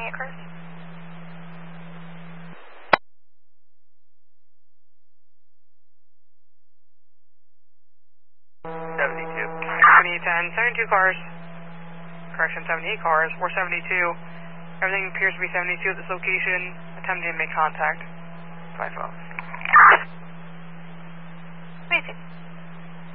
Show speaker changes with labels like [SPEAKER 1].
[SPEAKER 1] 78 cars.
[SPEAKER 2] Ten, 72 cars. Correction, 78 cars. We're 72. Everything appears to be 72 at this location. Attempting to make contact. 5-0.